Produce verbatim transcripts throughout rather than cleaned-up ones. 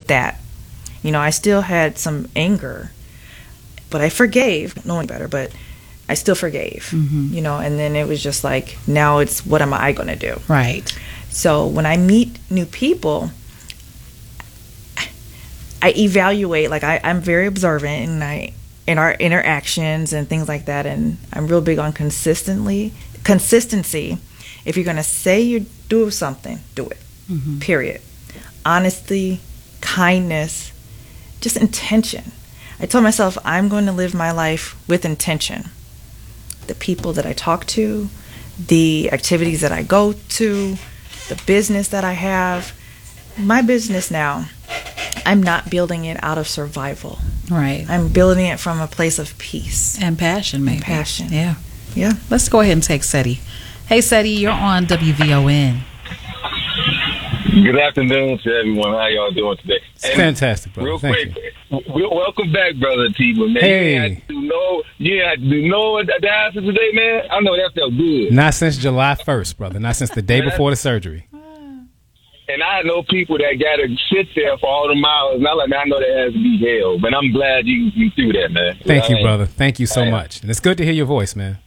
that. You know, I still had some anger, but I forgave, knowing better, but I still forgave, mm-hmm. you know, and then it was just like, now it's, what am I going to do? Right. So when I meet new people, I evaluate, like I, I'm very observant and I, in our interactions and things like that. And I'm real big on consistently, consistency. If you're going to say you do something, do it, mm-hmm. period. Honesty, kindness, just intention. I told myself I'm going to live my life with intention. The people that I talk to, the activities that I go to, the business that I have. My business now, I'm not building it out of survival. Right. I'm building it from a place of peace. And passion, maybe. And passion. Yeah. Yeah. Let's go ahead and take Seti. Hey, Seti, you're on W V O N. Good afternoon to everyone. How y'all doing today? And fantastic, brother. Real Thank quick, you. welcome back, brother T. But man, hey. you had to know, you had to know the answer today, man. I know that felt good. Not since July first, brother. Not since the day before the surgery. And I know people that got to sit there for all the miles. Not like, man, I know that has to be hell, but I'm glad you, you threw that, man. Thank you, I, brother. Thank you so much. And it's good to hear your voice, man.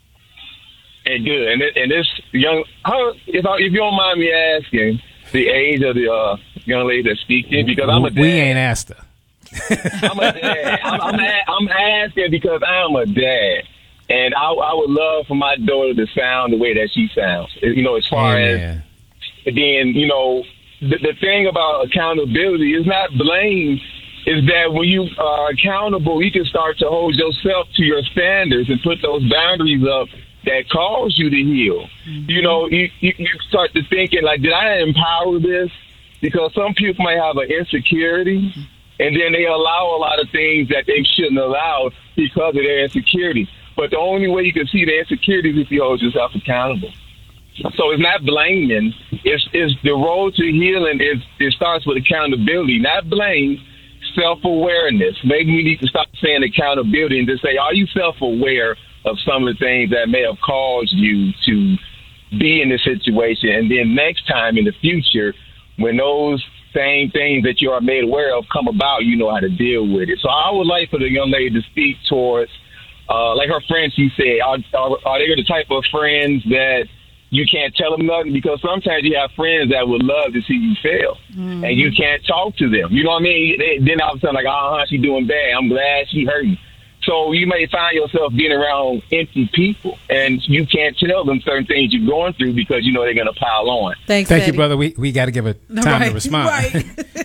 And good. And, it, and this young, how, if, I, if you don't mind me asking, the age of the uh, young lady that's speaking, because I'm a dad. We ain't asked her. I'm a dad. I'm, I'm, a, I'm asking because I'm a dad. And I, I would love for my daughter to sound the way that she sounds. You know, as far Amen. as, then, you know, the, the thing about accountability is not blame. Is that when you are accountable, you can start to hold yourself to your standards and put those boundaries up that cause you to heal. Mm-hmm. You know, you, you, you start to thinking, like, did I empower this? Because some people might have an insecurity, and then they allow a lot of things that they shouldn't allow because of their insecurity. But the only way you can see the insecurities is if you hold yourself accountable. So it's not blaming. It's, it's the road to healing. Is it starts with accountability, not blame. Self-awareness. Maybe we need to stop saying accountability and just say, are you self-aware of some of the things that may have caused you to be in this situation? And then next time in the future, when those same things that you are made aware of come about, you know how to deal with it. So I would like for the young lady to speak towards, uh, like her friend, she said, are, are, are they the type of friends that you can't tell them nothing? Because sometimes you have friends that would love to see you fail, mm-hmm. and you can't talk to them. You know what I mean? They, then all of a sudden, like, uh-huh, she doing bad. I'm glad she hurt me. So you may find yourself being around empty people, and you can't tell them certain things you're going through because you know they're going to pile on. Thanks, Thank Eddie. you, brother. We we got to give it time right, to respond. Right.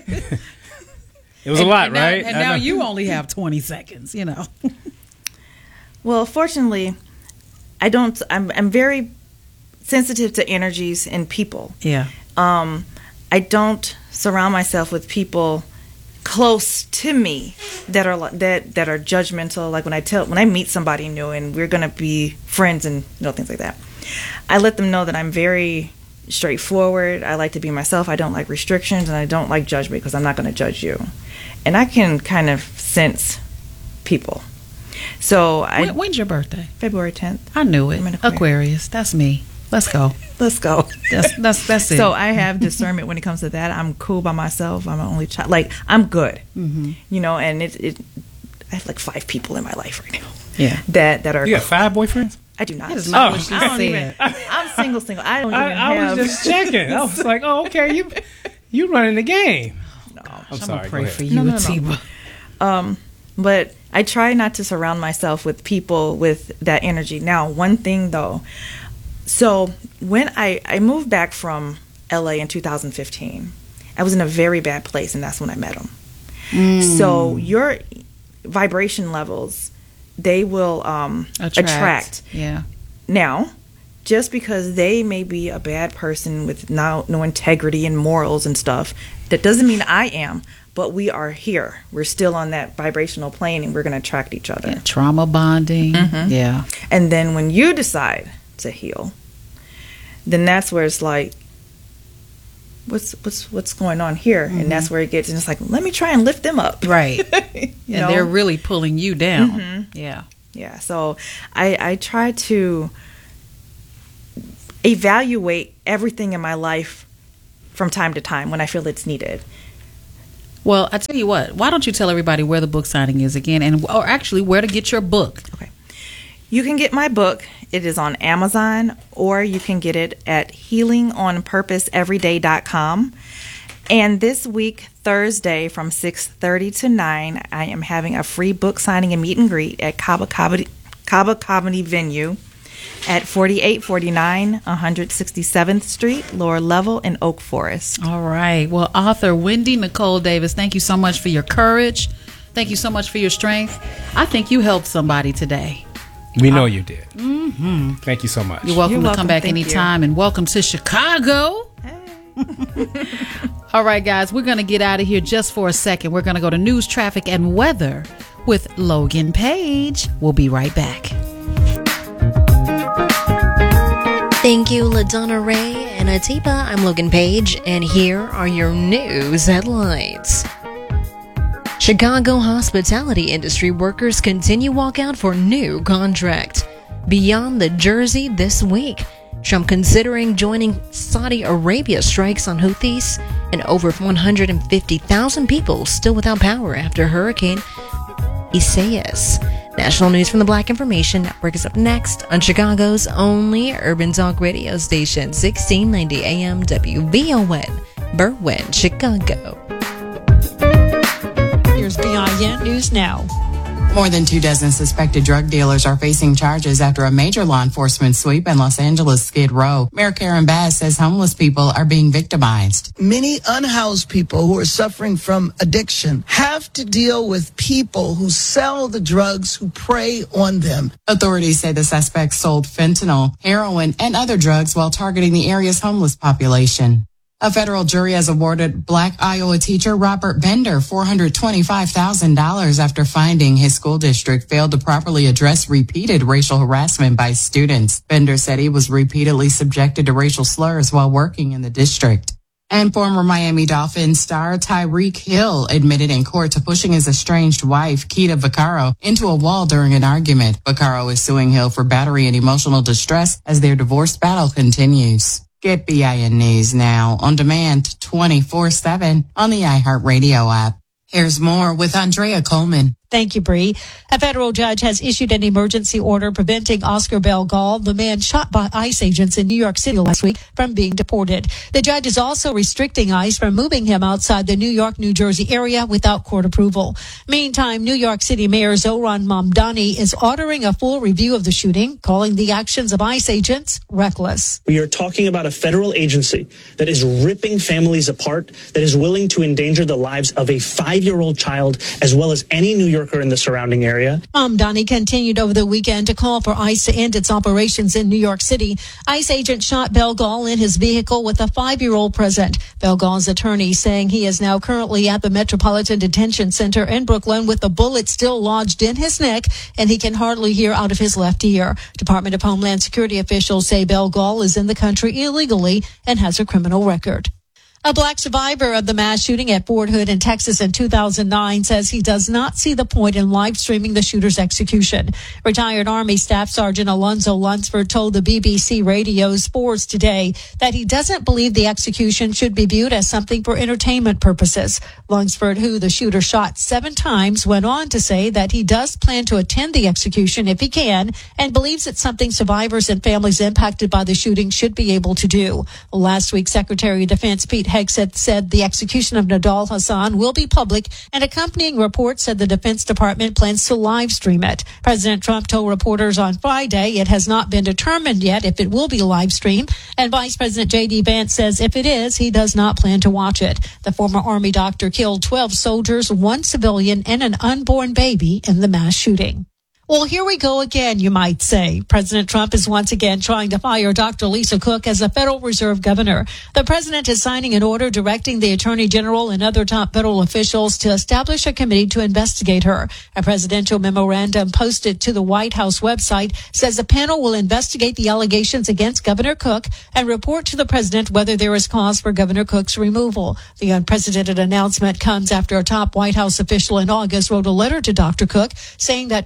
It was and, a lot, and now, right? And now you only have twenty seconds, you know. Well, fortunately, I don't, I'm, I'm very sensitive to energies and people. Yeah. Um, I don't surround myself with people close to me that are that that are judgmental. Like when I tell when I meet somebody new and we're gonna be friends and you know things like that, I let them know that I'm very straightforward. I like to be myself. I don't like restrictions and I don't like judgment because I'm not going to judge you. And I can kind of sense people. So I, when, when's your birthday? February tenth. I knew it. Aquarius. Aquarius. That's me. Let's go. Let's go. That's that's that's it. So I have discernment when it comes to that. I'm cool by myself. I'm an only child. Like I'm good, mm-hmm. you know. And it, it, I have like five people in my life right now. Yeah. That that are. You got five boyfriends? I do not. That is not Oh. what she I don't said. even. I'm single, single. I don't I, even I have. was just checking. I was like, oh, okay, you you running the game. No. I'm, I'm sorry. gonna pray go for ahead. you, No, no, no. Atiba. Um, but I try not to surround myself with people with that energy. Now, one thing though. So when I, I moved back from L A in two thousand fifteen, I was in a very bad place, and that's when I met him. Mm. So your vibration levels, they will um, Attract. attract. Yeah. Now, just because they may be a bad person with no, no integrity and morals and stuff, that doesn't mean I am. But we are here. We're still on that vibrational plane, and we're going to attract each other. Yeah, trauma bonding. Mm-hmm. Yeah. And then when you decide to heal, then that's where it's like, what's what's what's going on here? Mm-hmm. And that's where it gets, and it's like, let me try and lift them up. Right. You and know? they're really pulling you down. Mm-hmm. Yeah. Yeah. So I, I try to evaluate everything in my life from time to time when I feel it's needed. Well, I tell you what, why don't you tell everybody where the book signing is again, and or actually where to get your book? Okay. You can get my book. It is on Amazon, or you can get it at healing on purpose everyday dot com. And this week, Thursday, from six thirty to nine, I am having a free book signing and meet and greet at Cabo Comedy, Cabo Comedy Venue at forty-eight forty-nine one sixty-seventh Street, lower level in Oak Forest. All right. Well, author Wendy Nicole Davis, thank you so much for your courage. Thank you so much for your strength. I think you helped somebody today. We know you did. Mm-hmm. Thank you so much. You're welcome You're to welcome. come back Thank anytime, you. and welcome to Chicago. Hey. All right, guys, we're going to get out of here just for a second. We're going to go to news, traffic, and weather with Logan Page. We'll be right back. Thank you, LaDonna Ray and Atiba. I'm Logan Page, and here are your news headlines. Chicago hospitality industry workers continue walkout for new contract. Beyond the Jersey this week, Trump considering joining Saudi Arabia strikes on Houthis, and over one hundred fifty thousand people still without power after Hurricane Isaias. National news from the Black Information Network is up next on Chicago's only urban talk radio station, sixteen ninety A M W V O N, Berwyn, Chicago. Here's B I N News Now. More than two dozen suspected drug dealers are facing charges after a major law enforcement sweep in Los Angeles' Skid Row. Mayor Karen Bass says homeless people are being victimized. Many unhoused people who are suffering from addiction have to deal with people who sell the drugs, who prey on them. Authorities say the suspects sold fentanyl, heroin, and other drugs while targeting the area's homeless population. A federal jury has awarded Black Iowa teacher Robert Bender four hundred twenty-five thousand dollars after finding his school district failed to properly address repeated racial harassment by students. Bender said he was repeatedly subjected to racial slurs while working in the district. And former Miami Dolphins star Tyreek Hill admitted in court to pushing his estranged wife, Keita Vaccaro, into a wall during an argument. Vaccaro is suing Hill for battery and emotional distress as their divorce battle continues. Get B I N News now on demand twenty-four seven on the iHeartRadio app. Here's more with Andrea Coleman. Thank you, Bree. A federal judge has issued an emergency order preventing Oscar Belgal, the man shot by ICE agents in New York City last week, from being deported. The judge is also restricting ICE from moving him outside the New York, New Jersey area without court approval. Meantime, New York City Mayor Zohran Mamdani is ordering a full review of the shooting, calling the actions of ICE agents reckless. We are talking about a federal agency that is ripping families apart, that is willing to endanger the lives of a five-year-old child as well as any New York in the surrounding area. Mamdani continued over the weekend to call for ICE to end its operations in New York City. ICE agent shot Belgal in his vehicle with a five-year-old present. Belgal's attorney saying he is now currently at the Metropolitan Detention Center in Brooklyn with a bullet still lodged in his neck, and he can hardly hear out of his left ear. Department of Homeland Security officials say Belgal is in the country illegally and has a criminal record. A black survivor of the mass shooting at Fort Hood in Texas in two thousand nine says he does not see the point in live streaming the shooter's execution. Retired Army Staff Sergeant Alonzo Lunsford told the B B C Radio Sports Today that he doesn't believe the execution should be viewed as something for entertainment purposes. Lunsford, who the shooter shot seven times, went on to say that he does plan to attend the execution if he can and believes it's something survivors and families impacted by the shooting should be able to do. Last week, Secretary of Defense Pete Hegseth said the execution of Nidal Hasan will be public, and accompanying reports said the Defense Department plans to live stream it. President Trump told reporters on Friday it has not been determined yet if it will be live streamed, and Vice President J D Vance says if it is, he does not plan to watch it. The former Army doctor killed twelve soldiers, one civilian, and an unborn baby in the mass shooting. Well, here we go again, you might say. President Trump is once again trying to fire Doctor Lisa Cook as a Federal Reserve governor. The president is signing an order directing the Attorney General and other top federal officials to establish a committee to investigate her. A presidential memorandum posted to the White House website says the panel will investigate the allegations against Governor Cook and report to the president whether there is cause for Governor Cook's removal. The unprecedented announcement comes after a top White House official in August wrote a letter to Doctor Cook saying that Trump was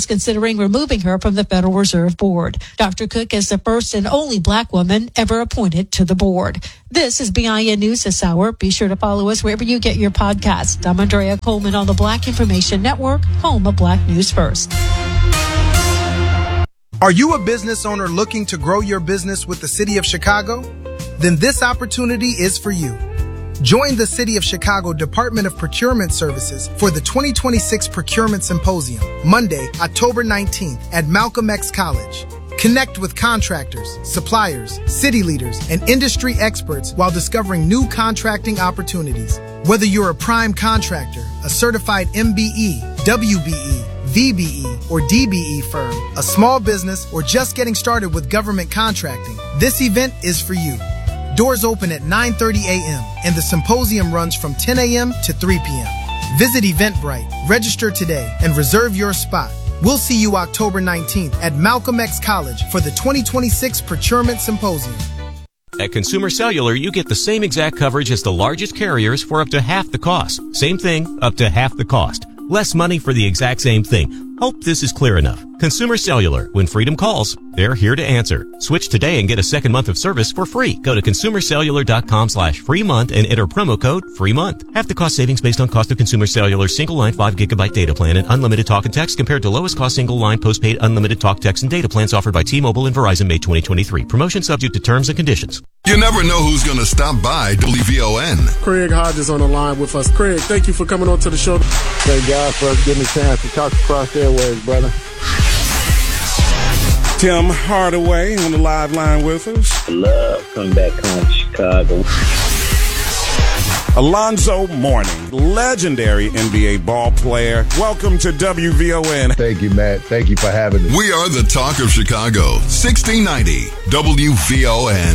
considering removing her from the Federal Reserve Board. Doctor Cook is the first and only black woman ever appointed to the board. This is B I N News this hour. Be sure to follow us wherever you get your podcasts. I'm Andrea Coleman on the Black Information Network, home of Black News First. Are you a business owner looking to grow your business with the City of Chicago? Then this opportunity is for you. Join the City of Chicago Department of Procurement Services for the twenty twenty-six Procurement Symposium, Monday, October nineteenth at Malcolm X College. Connect with contractors, suppliers, city leaders, and industry experts while discovering new contracting opportunities. Whether you're a prime contractor, a certified M B E, W B E, V B E, or D B E firm, a small business, or just getting started with government contracting, this event is for you. Doors open at nine thirty a.m. and the symposium runs from ten a.m. to three p.m. Visit Eventbrite, register today, and reserve your spot. We'll see you October nineteenth at Malcolm X College for the twenty twenty-six Procurement Symposium. At Consumer Cellular, you get the same exact coverage as the largest carriers for up to half the cost. Same thing, up to half the cost. Less money for the exact same thing. Hope this is clear enough. Consumer Cellular. When freedom calls, they're here to answer. Switch today and get a second month of service for free. Go to consumercellular.com slash free month and enter promo code free month. Half the cost savings based on cost of Consumer Cellular single line five gigabyte data plan and unlimited talk and text compared to lowest cost single line postpaid unlimited talk, text, and data plans offered by T-Mobile and Verizon May twenty twenty-three. Promotion subject to terms and conditions. You never know who's going to stop by W V O N. Craig Hodges on the line with us. Craig, thank you for coming on to the show. Thank God for giving me a chance to talk across the airwaves, brother. Tim Hardaway on the live line with us. I love coming back home to Chicago. Alonzo Mourning, legendary N B A ball player. Welcome to W V O N. Thank you, Matt. Thank you for having me. We are the talk of Chicago. sixteen ninety W V O N.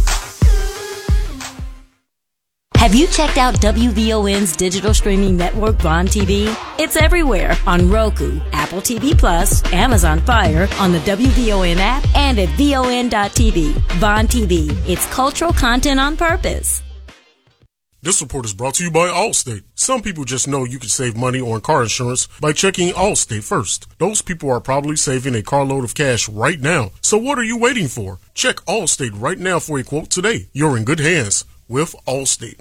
Have you checked out W V O N's digital streaming network, Vaughn T V? It's everywhere on Roku, Apple T V Plus, Amazon Fire, on the W V O N app, and at V O N dot T V. Vaughn T V. It's cultural content on purpose. This report is brought to you by Allstate. Some people just know you can save money on car insurance by checking Allstate first. Those people are probably saving a carload of cash right now. So what are you waiting for? Check Allstate right now for a quote today. You're in good hands with Allstate.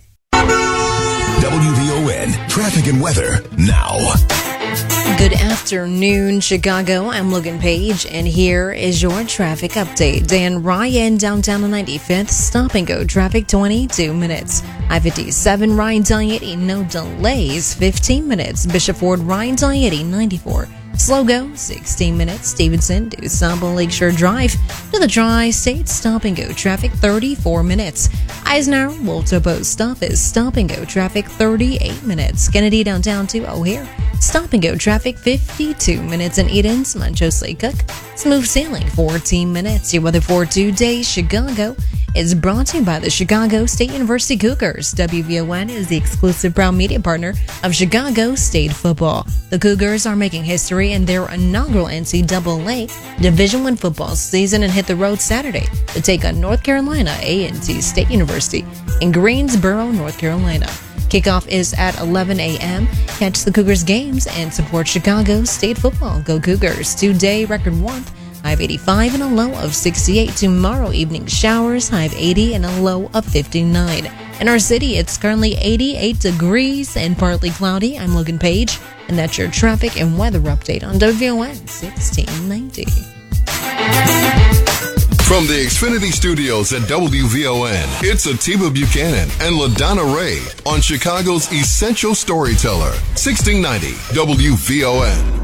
W V O N traffic and weather now. Good afternoon, Chicago. I'm Logan Page, and here is your traffic update. Dan Ryan, downtown on ninety-fifth, stop and go traffic twenty-two minutes. I fifty-seven, Ryan Dietti, no delays, fifteen minutes. Bishop Ford, Ryan Dietti, ninety-four. Slow go, sixteen minutes. Stevenson to Samba Lakeshore Drive to the Tri-State stop and go traffic, thirty-four minutes. Eisenhower, Walter Post stop is stop and go traffic, thirty-eight minutes. Kennedy downtown to O'Hare, stop and go traffic, fifty-two minutes. In Eden's, Montrose Cook, smooth sailing, fourteen minutes. Your weather for today, Chicago, is brought to you by the Chicago State University Cougars. W V O N is the exclusive proud media partner of Chicago State football. The Cougars are making history in their inaugural N C double A Division I football season and hit the road Saturday to take on North Carolina A and T State University in Greensboro, North Carolina. Kickoff is at eleven a.m. Catch the Cougars games and support Chicago State football. Go Cougars. Today, record warmth, high of eighty-five and a low of sixty-eight. Tomorrow, evening showers, high of eighty and a low of fifty-nine. In our city, it's currently eighty-eight degrees and partly cloudy. I'm Logan Page, and that's your traffic and weather update on W V O N sixteen ninety. From the Xfinity Studios at W V O N, it's Atiba Buchanan and LaDonna Ray on Chicago's Essential Storyteller, sixteen ninety W V O N.